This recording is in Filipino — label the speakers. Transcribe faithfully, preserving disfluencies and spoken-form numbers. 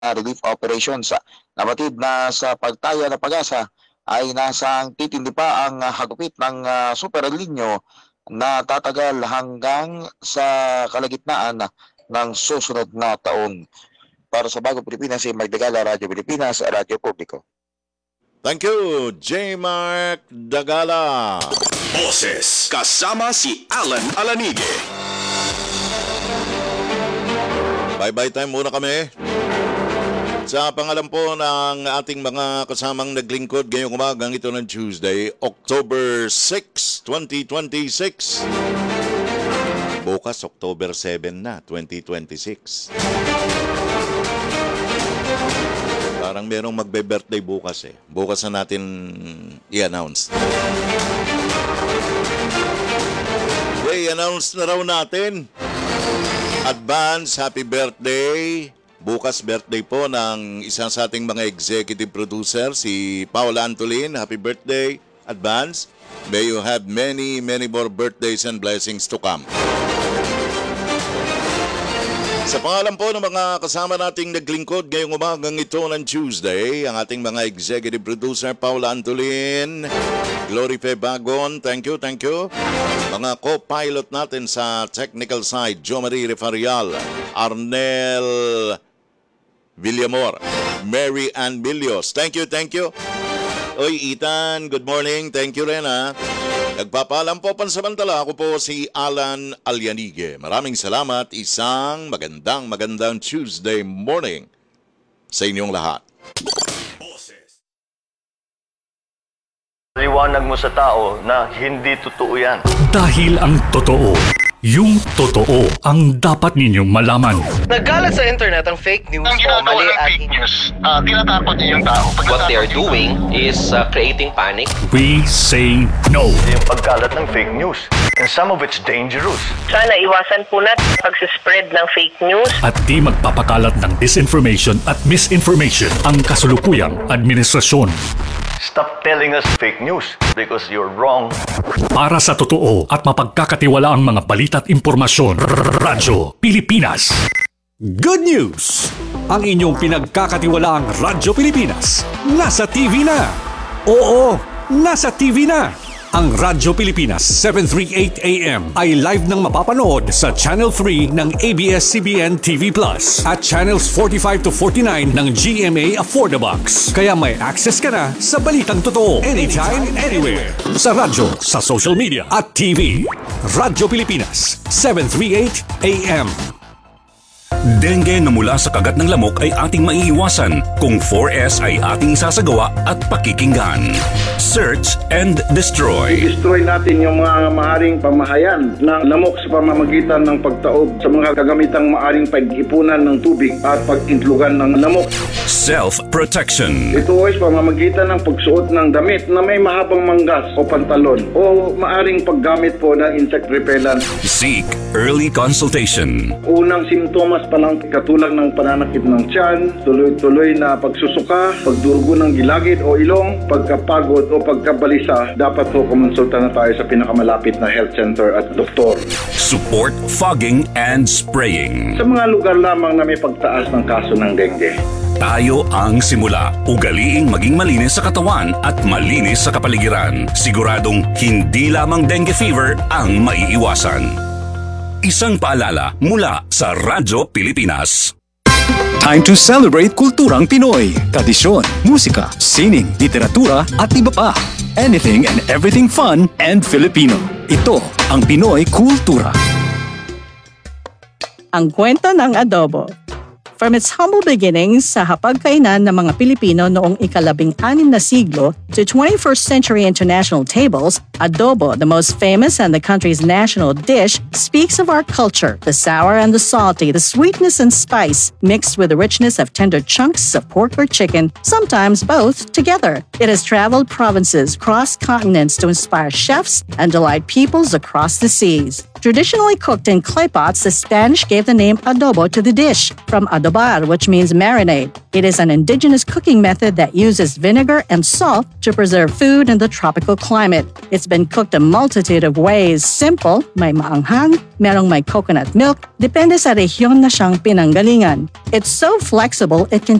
Speaker 1: relief operations. Nabatid na sa pagtaya ng pag-asa ay nasang titindi pa ang ah, hagupit ng ah, Super El Nino na tatagal hanggang sa kalagitnaan ng susunod na taon. Para sa Bagong Pilipinas, si Mike Dagala, Radyo Pilipinas, Radyo Publiko.
Speaker 2: Thank you, J. Mark Dagala.
Speaker 3: Boses kasama si Alan Alanige.
Speaker 2: Bye-bye time muna kami. Sa pangalan po ng ating mga kasamang naglingkod ngayong umagang ito ng Tuesday, October sixth, twenty twenty-six. Bukas, October seventh na, twenty twenty-six. Parang merong magbe-birthday bukas eh. Bukas na natin i-announce. Okay, i-announce na raw natin. Advance happy birthday. Bukas birthday po ng isa sa ating mga executive producer, si Paula Antolin. Happy birthday, advance. May you have many, many more birthdays and blessings to come. Sa pangalan po ng mga kasama nating naglingkod ngayong umagang ito ng Tuesday, ang ating mga executive producer, Paula Antolin, Glory Fe Bagon, thank you, thank you. Mga co-pilot natin sa technical side, Jo Marie Refarial, Arnel Villamor, Mary Ann Bilios. Thank you, thank you. Oy, Ethan, good morning. Thank you rin, ha. Nagpapaalam po pansamantala. Ako po si Alan Alianige. Maraming salamat. Isang magandang, magandang Tuesday morning sa inyong lahat.
Speaker 4: Liwanag mo sa tao na hindi totoo yan.
Speaker 5: Dahil ang totoo, yung totoo ang dapat ninyong malaman.
Speaker 6: Nagkalat sa internet ang fake news
Speaker 7: Ang
Speaker 6: o
Speaker 7: ginagawa
Speaker 6: mali
Speaker 7: ng
Speaker 6: at
Speaker 7: fake news, uh, tinatakot niyo yung tao. Pag
Speaker 8: What they are
Speaker 7: natakot yung
Speaker 8: doing is uh, creating panic.
Speaker 5: We say no.
Speaker 4: yung pagkalat ng fake news. And some of it's dangerous.
Speaker 9: Sana iwasan po natin pagsispread ng fake news.
Speaker 5: At di magpapakalat ng disinformation at misinformation ang kasulukuyang administrasyon.
Speaker 4: Stop telling us fake news because you're wrong.
Speaker 5: Para sa totoo at mapagkakatiwala ang mga balita at impormasyon, Radyo Pilipinas. Good news! Ang inyong pinagkakatiwalaang Radyo Pilipinas nasa T V na. Oo, nasa T V na. Ang Radyo Pilipinas seven thirty-eight A M ay live nang mapapanood sa Channel three ng A B S C B N T V Plus at Channels forty-five to forty-nine ng G M A Affordabox. Kaya may access ka na sa balitang totoo anytime, anywhere. Sa radyo, sa social media at T V. Radyo Pilipinas seven thirty-eight A M.
Speaker 10: Dengue na mula sa kagat ng lamok ay ating maiiwasan kung four S ay ating isasagawa at pakikinggan. Search and destroy.
Speaker 11: I-destroy natin yung mga maaring pamahayan ng lamok sa pamamagitan ng pagtaob sa mga kagamitang maaring pag-ipunan ng tubig at pag-intlugan ng lamok.
Speaker 10: Self-protection.
Speaker 11: Ito ay sa pamamagitan ng pagsuot ng damit na may mahabang manggas o pantalon o maaring paggamit po ng insect repellent.
Speaker 10: Seek early consultation.
Speaker 11: Unang simptomas pa lang katulad ng pananakit ng tiyan, tuloy-tuloy na pagsusuka, pagdurugo ng gilagid o ilong, pagkapagod o pagkabalisa, dapat po kumonsulta na tayo sa pinakamalapit na health center at doktor.
Speaker 10: Support fogging and spraying.
Speaker 11: Sa mga lugar lamang na may pagtaas ng kaso ng dengue.
Speaker 10: Tayo ang simula. Ugaliing maging malinis sa katawan at malinis sa kapaligiran. Siguradong hindi lamang dengue fever ang maiiwasan. Isang paalala mula sa Radyo Pilipinas.
Speaker 12: Time to celebrate kulturang Pinoy. Tradisyon, musika, sining, literatura at iba pa. Anything and everything fun and Filipino. Ito ang Pinoy Kultura.
Speaker 13: Ang kwento ng adobo. From its humble beginnings sa hapagkainan ng mga Pilipino noong ikalabing-anim na siglo to twenty-first century international tables, adobo, the most famous and the country's national dish, speaks of our culture, the sour and the salty, the sweetness and spice, mixed with the richness of tender chunks of pork or chicken, sometimes both together. It has traveled provinces, crossed continents to inspire chefs and delight peoples across the seas. Traditionally cooked in clay pots, the Spanish gave the name adobo to the dish, from adobar, which means marinade. It is an indigenous cooking method that uses vinegar and salt to preserve food in the tropical climate. It's been cooked a multitude of ways. Simple, may maanghang, merong may coconut milk, depende sa rehiyon na siyang pinanggalingan. It's so flexible, it can